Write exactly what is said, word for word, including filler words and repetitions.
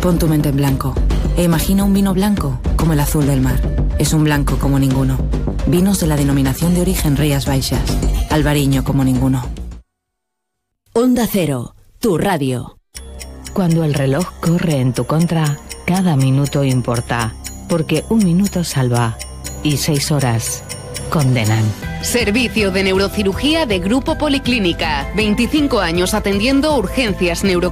Pon tu mente en blanco e imagina un vino blanco como el azul del mar. Es un blanco como ninguno. Vinos de la denominación de origen Rías Baixas. Albariño como ninguno. Onda Cero, tu radio. Cuando el reloj corre en tu contra, cada minuto importa, porque un minuto salva y seis horas condenan. Servicio de neurocirugía de Grupo Policlínica. veinticinco años atendiendo urgencias neuroclínicas.